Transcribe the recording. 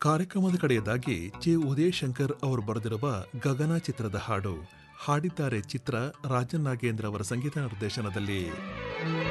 ಕಾರ್ಯಕ್ರಮದ ಕಡೆಯದಾಗಿ ಜೆ ಉದಯಶಂಕರ್ ಅವರು ಬರೆದಿರುವ ಗಗನ ಚಿತ್ರದ ಹಾಡು ಹಾಡಿದ್ದಾರೆ ಚಿತ್ರ ರಾಜನ್ ನಾಗೇಂದ್ರ ಅವರ ಸಂಗೀತ ನಿರ್ದೇಶನದಲ್ಲಿ.